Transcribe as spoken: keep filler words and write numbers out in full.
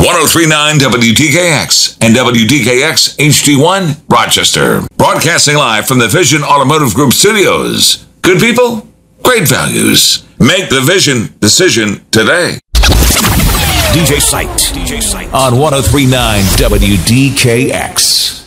three point nine W D K X and W D K X H D one, Rochester. Broadcasting live from the Vision Automotive Group studios. Good people, great values. Make the Vision decision today. D J Sight. D J Sight. On one oh three point nine W D K X.